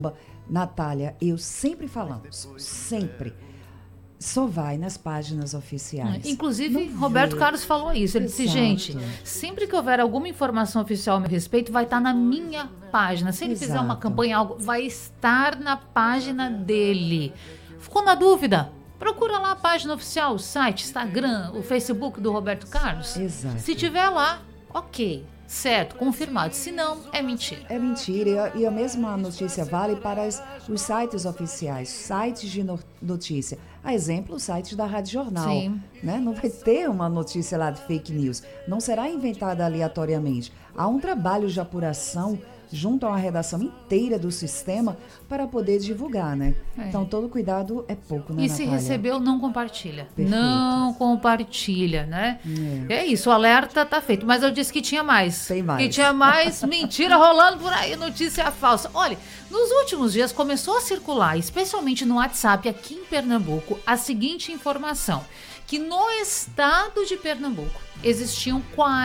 Natália, eu sempre falamos, sempre. Só vai nas páginas oficiais. Inclusive, Roberto Carlos falou isso. Ele disse, gente, sempre que houver alguma informação oficial a meu respeito, vai estar na minha página. Se ele fizer uma campanha, algo, vai estar na página dele. Ficou na dúvida? Procura lá a página oficial, o site, Instagram, o Facebook do Roberto Carlos. Exato. Se tiver lá, ok. Certo, confirmado. Se não, é mentira. É mentira. E a mesma notícia vale para os sites oficiais, sites de notícia. A exemplo, o site da Rádio Jornal. Sim. Né? Não vai ter uma notícia lá de fake news. Não será inventada aleatoriamente. Há um trabalho de apuração junto a uma redação inteira do sistema para poder divulgar, né? Então, todo cuidado é pouco, né, E se Natália? recebeu, não compartilha. Perfeito. Não compartilha, né? É isso, o alerta tá feito. Mas eu disse que tinha mais. Tem mais. Que tinha mais mentira rolando por aí, notícia falsa. Olha, nos últimos dias começou a circular, especialmente no WhatsApp aqui em Pernambuco, a seguinte informação. Que no estado de Pernambuco existiam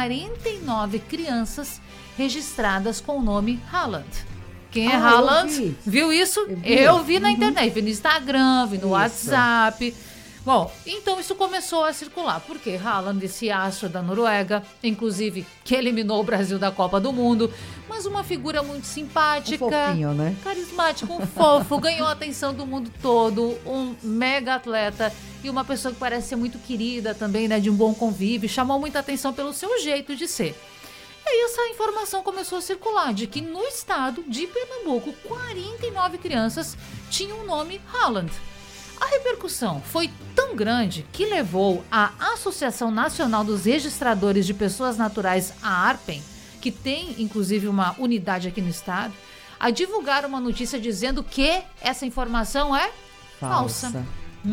49 crianças registradas com o nome Haaland. Quem é Haaland? Viu isso? Eu vi na internet, vi no Instagram, vi no WhatsApp. Bom, então isso começou a circular, porque Haaland, esse astro da Noruega, inclusive que eliminou o Brasil da Copa do Mundo, mas uma figura muito simpática, fofinho, né? Carismático, um fofo, ganhou a atenção do mundo todo, um mega atleta e uma pessoa que parece ser muito querida também, né, de um bom convívio, chamou muita atenção pelo seu jeito de ser. E aí essa informação começou a circular de que no estado de Pernambuco, 49 crianças tinham o nome Haaland. A repercussão foi tão grande que levou a Associação Nacional dos Registradores de Pessoas Naturais, a ARPEN, que tem inclusive uma unidade aqui no estado, a divulgar uma notícia dizendo que essa informação é falsa.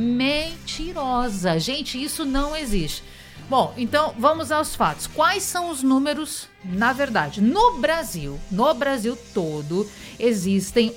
Mentirosa. Gente, isso não existe. Bom, então vamos aos fatos. Quais são os números? Na verdade, no Brasil todo, existem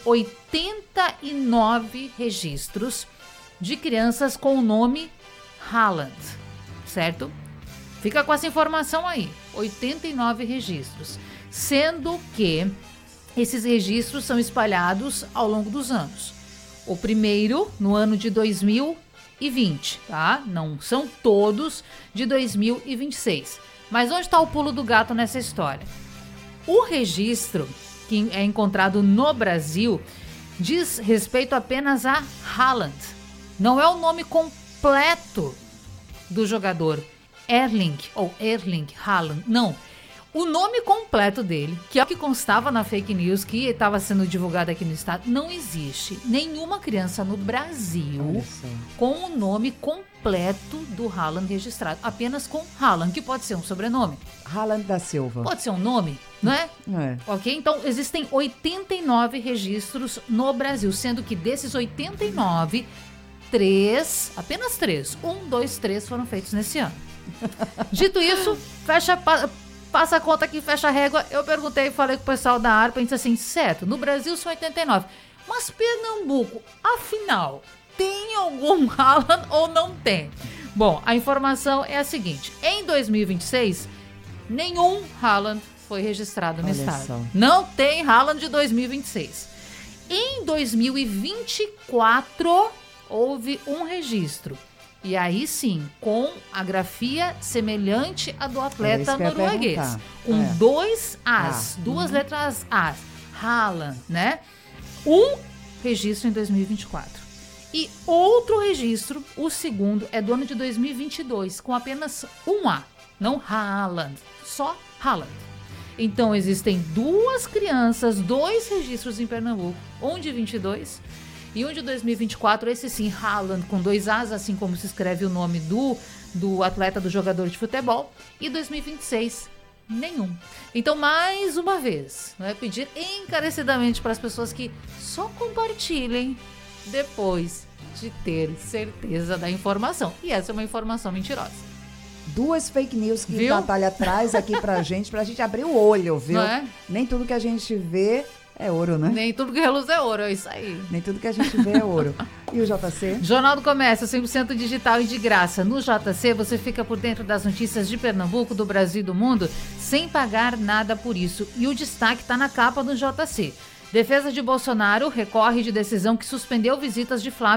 89 registros de crianças com o nome Haaland, certo? Fica com essa informação aí, 89 registros, sendo que esses registros são espalhados ao longo dos anos. O primeiro, no ano de 2020, tá? Não são todos de 2026. Mas onde está o pulo do gato nessa história? O registro que é encontrado no Brasil diz respeito apenas a Haaland. Não é o nome completo do jogador Erling Haaland, não. O nome completo dele, que é o que constava na fake news que estava sendo divulgada aqui no estado, não existe nenhuma criança no Brasil com o nome completo do Haaland registrado. Apenas com Haaland, que pode ser um sobrenome. Haaland da Silva. Pode ser um nome, não é? Ok? Então, existem 89 registros no Brasil, sendo que desses 89, apenas 3 foram feitos nesse ano. Dito isso, passa a conta aqui, fecha a régua. Eu perguntei e falei com o pessoal da ARPA e disse assim, certo, no Brasil são 89. Mas Pernambuco, afinal, tem algum Haaland ou não tem? Bom, a informação é a seguinte. Em 2026, nenhum Haaland foi registrado no estado. Não tem Haaland de 2026. Em 2024, houve um registro. E aí sim, com a grafia semelhante à do atleta norueguês. Com dois As, duas letras As. Haaland, né? Um registro em 2024. E outro registro, o segundo, é do ano de 2022, com apenas um A. Não Haaland, só Haaland. Então existem duas crianças, 2 registros em Pernambuco, um de 22 e um de 2024, esse sim, Haaland, com 2 As, assim como se escreve o nome do atleta, do jogador de futebol. E 2026, nenhum. Então, mais uma vez, né, pedir encarecidamente para as pessoas que só compartilhem depois de ter certeza da informação. E essa é uma informação mentirosa. 2 fake news que a Natália traz aqui pra gente abrir o olho, viu? Não é? Nem tudo que a gente vê é ouro, né? Nem tudo que reluz é ouro, é isso aí. Nem tudo que a gente vê é ouro. E o JC? Jornal do Comércio, 100% digital e de graça. No JC, você fica por dentro das notícias de Pernambuco, do Brasil e do mundo, sem pagar nada por isso. E o destaque está na capa do JC. Defesa de Bolsonaro recorre de decisão que suspendeu visitas de Flávio